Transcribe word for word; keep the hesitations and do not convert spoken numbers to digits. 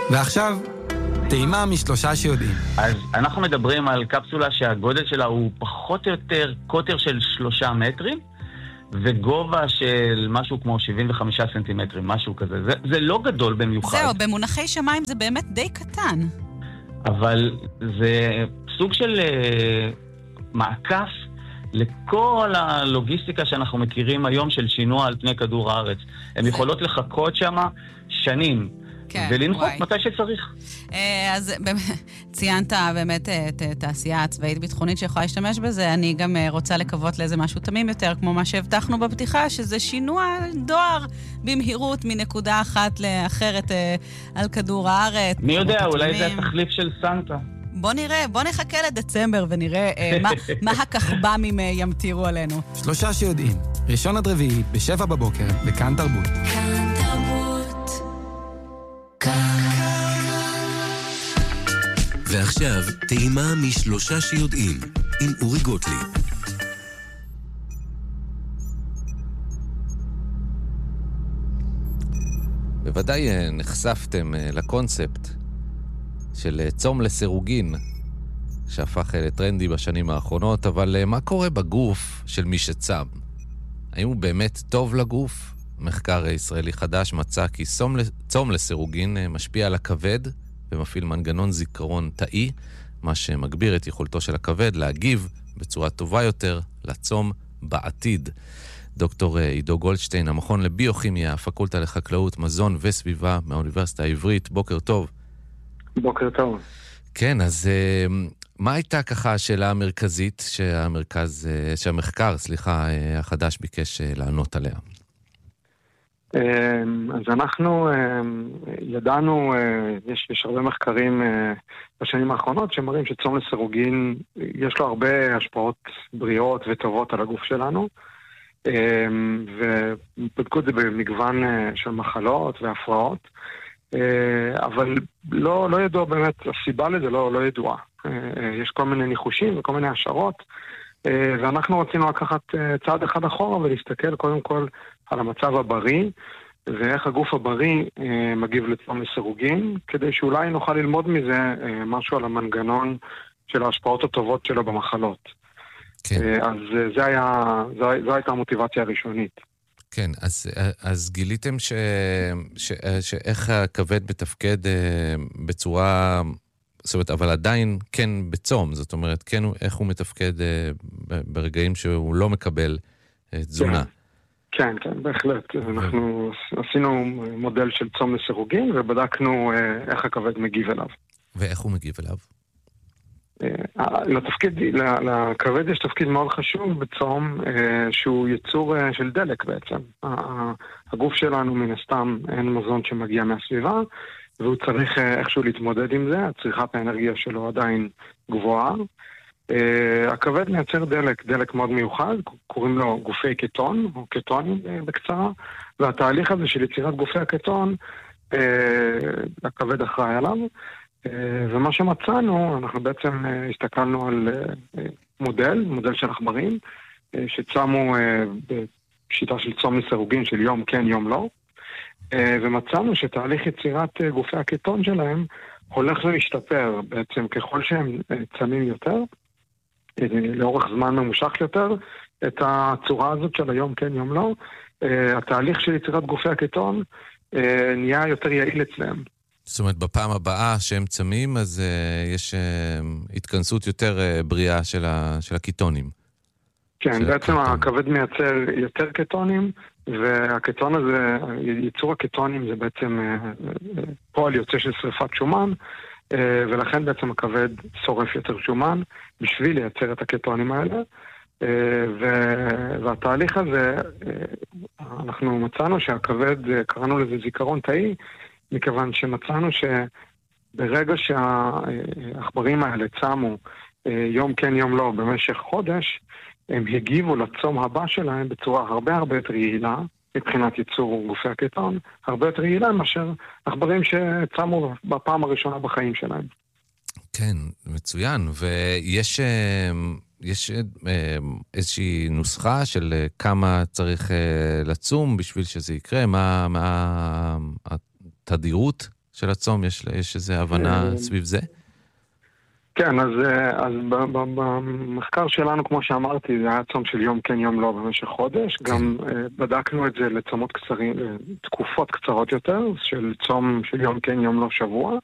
ועכשיו, טעימה משלושה שיודעים. אז אנחנו מדברים על קפסולה שהגודל שלה הוא פחות או יותר קוטר של שלושה מטרים, וגובה של משהו כמו שבעים וחמישה סנטימטרים, משהו כזה. זה, זה לא גדול במיוחד. זהו, במונחי שמיים זה באמת די קטן. אבל זה סוג של uh, מעקף לכל הלוגיסטיקה שאנחנו מכירים היום של שינוע על פני כדור הארץ. הן זה... יכולות לחכות שמה שנים. כן, ולנחות מתי שצריך. אז ציינת באמת את התעשייה הצבאית ביטחונית שיכולה להשתמש בזה. אני גם רוצה לקוות לאיזה משהו תמים יותר, כמו מה שהבטחנו בפתיחה, שזה שינוע דואר במהירות מנקודה אחת לאחרת על כדור הארץ. מי יודע, אולי זה התחליף של סנטה. בוא נראה, בוא נחכה לדצמבר ונראה מה, מה הכחב"מים ימטירו עלינו. שלושה שיודעים, ראשון עד רביעי, בשבע בבוקר, בכאן תרבות. כאן תרבות. ועכשיו, טעימה משלושה שיודעים, עם אורי גוטליב. בוודאי נחשפתם לקונספט של צום לסירוגין, שהפך לטרנדי בשנים האחרונות, אבל מה קורה בגוף של מי שצם? האם הוא באמת טוב לגוף? מחקר ישראלי חדש מצא כי צום לסירוגין משפיע על הכבד ומפעיל מנגנון זיכרון תאי, מה שמגביר את יכולתו של הכבד להגיב בצורה טובה יותר לצום בעתיד. דוקטור עידו גולדשטיין, המכון לביוכימיה, הפקולטה לחקלאות, מזון וסביבה מהאוניברסיטה העברית. בוקר טוב. בוקר טוב. כן, אז מה הייתה ככה השאלה המרכזית שהמרכז, שהמחקר, סליחה, החדש ביקש לענות עליה? אז אנחנו ידענו, יש, יש הרבה מחקרים בשנים האחרונות שמראים שצום לסירוגין יש לו הרבה השפעות בריאות וטובות על הגוף שלנו, ובדקו את זה במגוון של מחלות והפרעות, אבל לא, לא ידוע באמת, הסיבה לזה לא, לא ידועה. יש כל מיני ניחושים וכל מיני השערות, ואנחנו רצינו לקחת צעד אחד אחורה ולהסתכל קודם כל על המצב הבריא, ואיך הגוף הבריא מגיב לצום לסירוגין, כדי שאולי נוכל ללמוד מזה משהו על המנגנון של ההשפעות הטובות שלו במחלות. כן. אז זה היה, זו הייתה המוטיבציה הראשונית. כן, אז, אז גיליתם ש, ש, שאיך הכבד מתפקד בצורה, זאת אומרת, אבל עדיין כן בצום, זאת אומרת, כן, איך הוא מתפקד ברגעים שהוא לא מקבל תזונה. כן, כן, בהחלט. אנחנו עשינו מודל של צום לסירוגין, ובדקנו איך הכבד מגיב אליו. ואיך הוא מגיב אליו? לתפקיד, לכבד יש תפקיד מאוד חשוב בצום, שהוא יצור של דלק בעצם. הגוף שלנו מן הסתם אין מזון שמגיע מהסביבה, והוא צריך איכשהו להתמודד עם זה, צריכת האנרגיה שלו עדיין גבוהה. הכבד מייצר דלק, דלק מאוד מיוחד, קוראים לו גופי קטון, או קטונים בקצרה, והתהליך הזה של יצירת גופי הקטון, הכבד אחראי עליו. ומה שמצאנו, אנחנו בעצם הסתכלנו על מודל, מודל של עכברים, שצמו בשיטה של צום לסירוגין של יום כן, יום לא, ומצאנו שתהליך יצירת גופי הקטון שלהם הולך ומשתפר בעצם ככל שהם צמים יותר, לאורך זמן ממושך יותר, את הצורה הזאת של היום כן, יום לא, התהליך של יצירת גופי הקטון נהיה יותר יעיל אצלם. זאת אומרת, בפעם הבאה שהם צמים, אז uh, יש uh, התכנסות יותר uh, בריאה של, ה, של הקיטונים. כן, בעצם הכבד מייצר יותר קטונים, והקטון הזה, ייצור הקטונים זה בעצם uh, פועל יוצא של שריפת שומן, uh, ולכן בעצם הכבד שורף יותר שומן, בשביל לייצר את הקטונים האלה. Uh, ו- והתהליך הזה, uh, אנחנו מצאנו שהכבד, uh, קראנו לזה זיכרון תאי, מכיוון שמצאנו שברגע שהעכברים האלה צמו יום כן יום לא במשך חודש, הם הגיבו לצום הבא שלהם בצורה הרבה הרבה יותר יעילה, מבחינת ייצור גופי הקטון, הרבה יותר יעילה מאשר עכברים שצמו בפעם הראשונה בחיים שלהם. כן, מצוין. ויש יש איזושהי נוסחה של כמה צריך לצום בשביל שזה יקרה? מה, מה התדירות של הצום? יש, יש איזו הבנה סביב זה? כן, אז, אז במחקר שלנו, כמו שאמרתי, זה היה צום של יום כן יום לא במשך חודש. גם בדקנו את זה לצומות קצרים, תקופות קצרות יותר, של צום של יום כן יום לא שבוע.